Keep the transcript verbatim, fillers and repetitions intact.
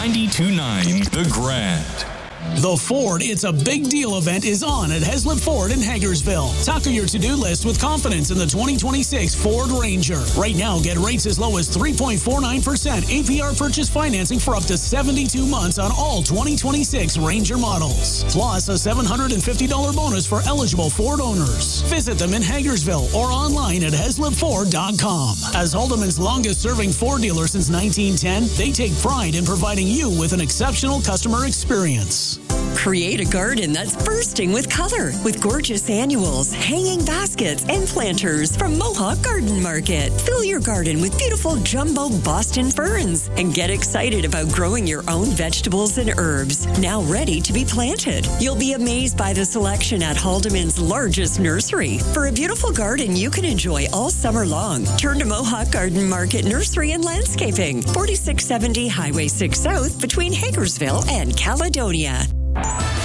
ninety-two point nine The Grand. The Ford It's a Big Deal event is on at Heslip Ford in Hagersville. Tackle your to-do list with confidence in the twenty twenty-six Ford Ranger. Right now, get rates as low as three point four nine percent A P R purchase financing for up to seventy-two months on all twenty twenty-six Ranger models. Plus a seven hundred fifty dollars bonus for eligible Ford owners. Visit them in Hagersville or online at heslip ford dot com. As Haldeman's longest-serving Ford dealer since nineteen ten, they take pride in providing you with an exceptional customer experience. Create a garden that's bursting with color with gorgeous annuals, hanging baskets, and planters from Mohawk Garden Market. Fill your garden with beautiful jumbo Boston ferns and get excited about growing your own vegetables and herbs, now ready to be planted. You'll be amazed by the selection at Haldeman's largest nursery. For a beautiful garden you can enjoy all summer long, turn to Mohawk Garden Market Nursery and Landscaping, forty-six seventy Highway six South between Hagersville and Caledonia.